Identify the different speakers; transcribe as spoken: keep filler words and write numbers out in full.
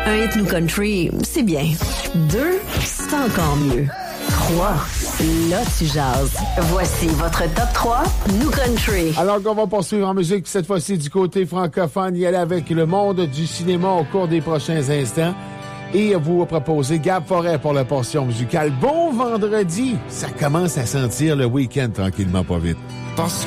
Speaker 1: Un hit New Country, c'est bien. Deux, c'est encore mieux. Trois, là tu jases. Voici votre top trois New Country.
Speaker 2: Alors qu'on va poursuivre en musique, cette fois-ci du côté francophone, y aller avec le monde du cinéma au cours des prochains instants. Et vous proposez Gab Forêt pour la portion musicale. Bon vendredi! Ça commence à sentir le week-end tranquillement, pas vite.
Speaker 3: Parce